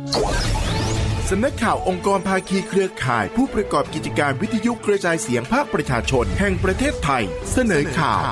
สำนักข่าวองค์กรภาคีเครือข่ายผู้ประกอบกิจการวิทยุกระจายเสียงภาคประชาชนแห่งประเทศไทยเสนอข่าว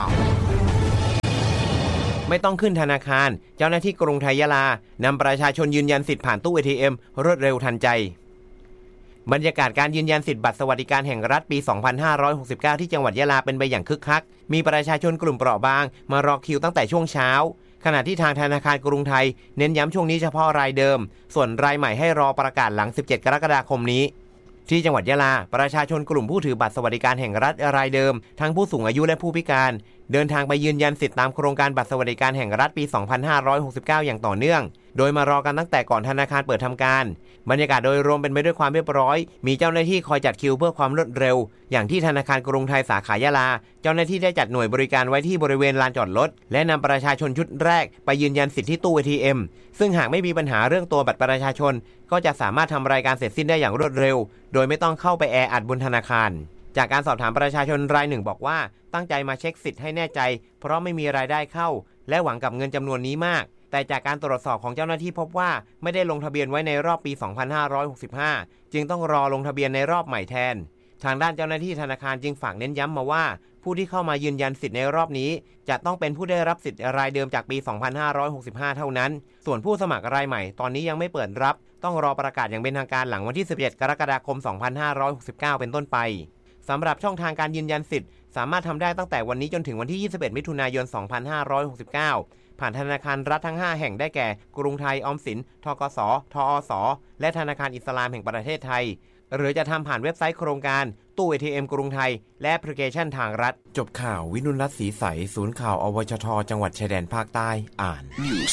ไม่ต้องขึ้นธนาคารเจ้าหน้าที่กรุงไทยยะลานำประชาชนยืนยันสิทธิ์ผ่านตู้ ATM รวดเร็วทันใจบรรยากาศการยืนยันสิทธิ์บัตรสวัสดิการแห่งรัฐปี 2569 ที่จังหวัดยะลาเป็นไปอย่างคึกคักมีประชาชนกลุ่มเปราะบางมารอคิวตั้งแต่ช่วงเช้าขณะที่ทางธนาคารกรุงไทยเน้นย้ำช่วงนี้เฉพาะรายเดิมส่วนรายใหม่ให้รอประกาศหลัง 17 กรกฎาคมนี้ที่จังหวัดยะลาประชาชนกลุ่มผู้ถือบัตรสวัสดิการแห่งรัฐรายเดิมทั้งผู้สูงอายุและผู้พิการเดินทางไปยืนยันสิทธิตามโครงการบัตรสวัสดิการแห่งรัฐปี 2569 อย่างต่อเนื่องโดยมารอกันตั้งแต่ก่อนธนาคารเปิดทำการบรรยากาศโดยรวมเป็นไปด้วยความเรียบร้อยมีเจ้าหน้าที่คอยจัดคิวเพื่อความรวดเร็วอย่างที่ธนาคารกรุงไทยสาขายะลาเจ้าหน้าที่ได้จัดหน่วยบริการไว้ที่บริเวณลานจอดรถและนำประชาชนชุดแรกไปยืนยันสิทธิที่ตู้ ATM ซึ่งหากไม่มีปัญหาเรื่องตัวบัตรประชาชนก็จะสามารถทำรายการเสร็จสิ้นได้อย่างรวดเร็วโดยไม่ต้องเข้าไปแออัดบนธนาคารจากการสอบถามประชาชนรายหนึ่งบอกว่าตั้งใจมาเช็คสิทธิ์ให้แน่ใจเพราะไม่มีรายได้เข้าและหวังกับเงินจำนวนนี้มากแต่จากการตรวจสอบของเจ้าหน้าที่พบว่าไม่ได้ลงทะเบียนไว้ในรอบปี 2565 จึงต้องรอลงทะเบียนในรอบใหม่แทนทางด้านเจ้าหน้าที่ธนาคารจึงฝากเน้นย้ำมาว่าผู้ที่เข้ามายืนยันสิทธิ์ในรอบนี้จะต้องเป็นผู้ได้รับสิทธิ์รายเดิมจากปี 2565 เท่านั้นส่วนผู้สมัครรายใหม่ตอนนี้ยังไม่เปิดรับต้องรอประกาศอย่างเป็นทางการหลังวันที่ 17 กรกฎาคม 2569 เป็นต้นไปสำหรับช่องทางการยืนยันสิทธิ์สามารถทำได้ตั้งแต่วันนี้จนถึงวันที่ 21 มิถุนายน 2569 ผ่านธนาคารรัฐทั้ง 5 แห่งได้แก่กรุงไทยออมสินธกส.ทอส.และธนาคารอิสลามแห่งประเทศไทยหรือจะทำผ่านเว็บไซต์โครงการตู้ ATM กรุงไทยและแอปพลิเคชันทางรัฐจบข่าววินุลรัตน์ศรีใสศูนย์ข่าวอวชทจังหวัดชายแดนภาคใต้อ่าน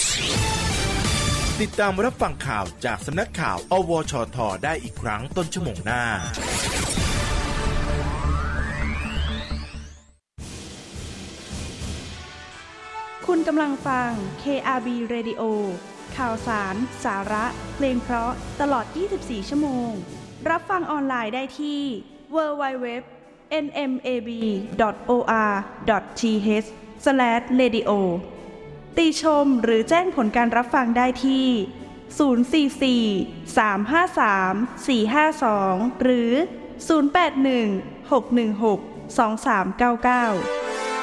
ติดตามรับฟังข่าวจากสำนักข่าวอวชทได้อีกครั้งต้นชั่วโมงหน้าคุณกำลังฟัง KRB Radio ข่าวสาร สาระ เพลงเพราะตลอด 24 ชั่วโมงรับฟังออนไลน์ได้ที่ www.nmab.or.th/radio ติชมหรือแจ้งผลการรับฟังได้ที่ 044-353-452 หรือ 081-616-2399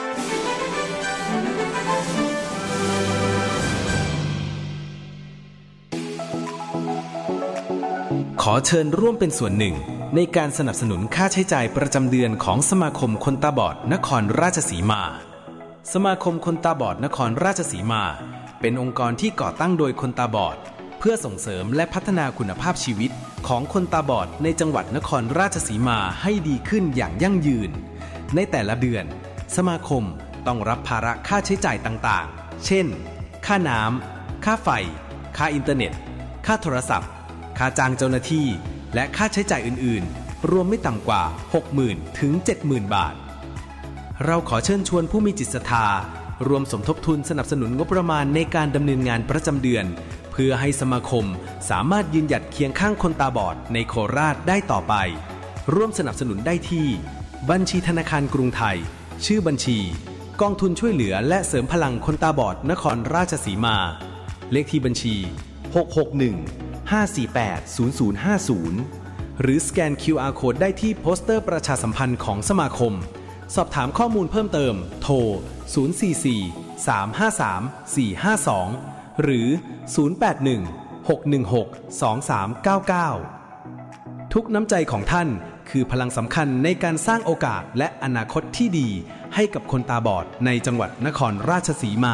ขอเชิญร่วมเป็นส่วนหนึ่งในการสนับสนุนค่าใช้จ่ายประจำเดือนของสมาคมคนตาบอดนครราชสีมาสมาคมคนตาบอดนครราชสีมาเป็นองค์กรที่ก่อตั้งโดยคนตาบอดเพื่อส่งเสริมและพัฒนาคุณภาพชีวิตของคนตาบอดในจังหวัดนครราชสีมาให้ดีขึ้นอย่างยั่งยืนในแต่ละเดือนสมาคมต้องรับภาระค่าใช้จ่ายต่างๆเช่นค่าน้ำค่าไฟค่าอินเทอร์เน็ตค่าโทรศัพท์ค่าจ้างเจ้าหน้าที่และค่าใช้จ่ายอื่นๆรวมไม่ต่ำกว่า 60,000 ถึง 70,000 บาทเราขอเชิญชวนผู้มีจิตศรัทธารวมสมทบทุนสนับสนุนงบประมาณในการดำเนินงานประจำเดือนเพื่อให้สมาคมสามารถยืนหยัดเคียงข้างคนตาบอดในโคราชได้ต่อไปร่วมสนับสนุนได้ที่บัญชีธนาคารกรุงไทยชื่อบัญชีกองทุนช่วยเหลือและเสริมพลังคนตาบอดนครราชสีมาเลขที่บัญชี661-548-0050หรือสแกน QR Code ได้ที่โปสเตอร์ประชาสัมพันธ์ของสมาคมสอบถามข้อมูลเพิ่มเติมโทร044-353-452หรือ081-616-2399ทุกน้ำใจของท่านคือพลังสำคัญในการสร้างโอกาสและอนาคตที่ดีให้กับคนตาบอดในจังหวัดนครราชสีมา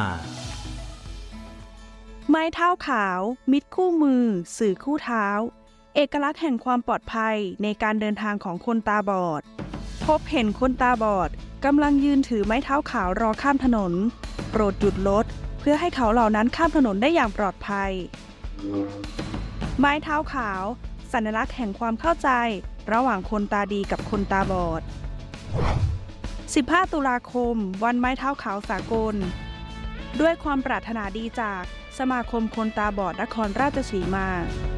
ไม้เท้าขาวมิตรคู่มือสื่อคู่เท้าเอกลักษณ์แห่งความปลอดภัยในการเดินทางของคนตาบอดพบเห็นคนตาบอดกำลังยืนถือไม้เท้าขาวรอข้ามถนนโปรดหยุดรถเพื่อให้เขาเหล่านั้นข้ามถนนได้อย่างปลอดภัยไม้เท้าขาวสัญลักษณ์แห่งความเข้าใจระหว่างคนตาดีกับคนตาบอด15 ตุลาคมวันไม้เท้าขาวสากลด้วยความปรารถนาดีจากสมาคมคนตาบอดนครราชสีมา